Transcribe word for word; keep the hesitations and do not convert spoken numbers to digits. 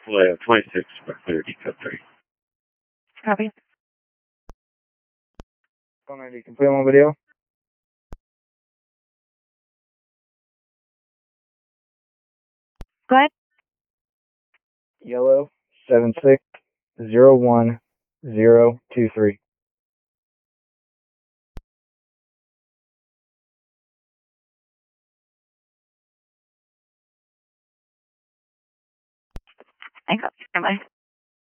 Flight twenty-six, thirty, code three. Copy. one ninety, complete on video. Go ahead. Yellow, seven six zero one zero two three. Thanks. Bye.